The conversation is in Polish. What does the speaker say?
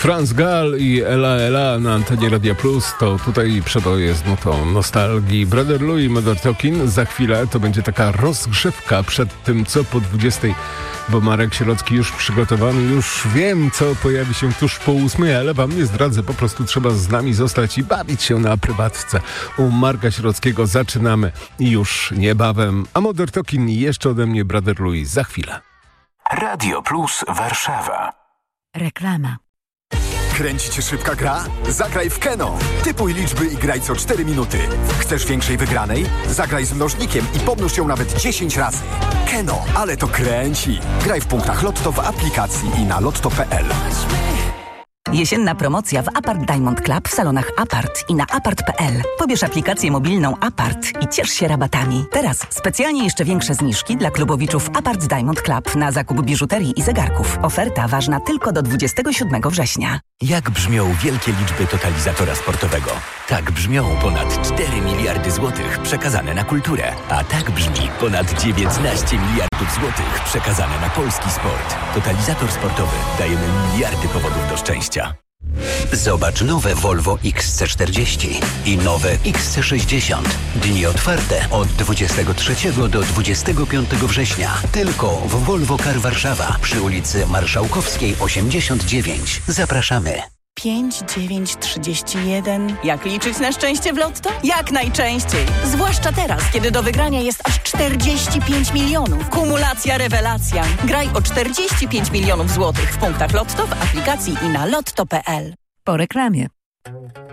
Franz Gall i Ela Ela na antenie Radia Plus, to tutaj przeboje z nutą nostalgii. Brother Louie, Mother Talking. Za chwilę to będzie taka rozgrzewka przed tym, co po 20, bo Marek Sierocki już przygotowany, już wiem, co pojawi się tuż po 8, ale wam nie zdradzę, po prostu trzeba z nami zostać i bawić się na prywatce. U Marka Sierockiego zaczynamy już niebawem, a Mother Talking jeszcze ode mnie Brother Louie za chwilę. Radio Plus Warszawa. Reklama. Kręci cię szybka gra? Zagraj w Keno. Typuj liczby i graj co 4 minuty. Chcesz większej wygranej? Zagraj z mnożnikiem i pomnóż ją nawet 10 razy. Keno, ale to kręci. Graj w punktach Lotto w aplikacji i na lotto.pl. Jesienna promocja w Apart Diamond Club w salonach Apart i na apart.pl. Pobierz aplikację mobilną Apart i ciesz się rabatami. Teraz specjalnie jeszcze większe zniżki dla klubowiczów Apart Diamond Club na zakup biżuterii i zegarków. Oferta ważna tylko do 27 września. Jak brzmią wielkie liczby totalizatora sportowego? Tak brzmią ponad 4 miliardy złotych przekazane na kulturę. A tak brzmi ponad 19 miliardów złotych przekazane na polski sport. Totalizator sportowy. Dajemy miliardy powodów do szczęścia. Zobacz nowe Volvo XC40 i nowe XC60. Dni otwarte od 23 do 25 września. Tylko w Volvo Car Warszawa przy ulicy Marszałkowskiej 89. Zapraszamy. 5, 9, 31. Jak liczyć na szczęście w Lotto? Jak najczęściej. Zwłaszcza teraz, kiedy do wygrania jest aż 45 milionów. Kumulacja rewelacja. Graj o 45 milionów złotych w punktach Lotto, w aplikacji i na lotto.pl. Po reklamie.